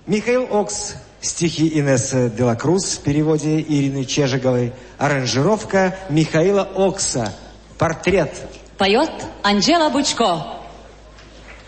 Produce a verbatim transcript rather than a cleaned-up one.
Михаил Окс. Стихи Инессы де ла Круз в переводе Ирины Чежиговой. Аранжировка Михаила Окса. Портрет. Поет Анжела Бучко.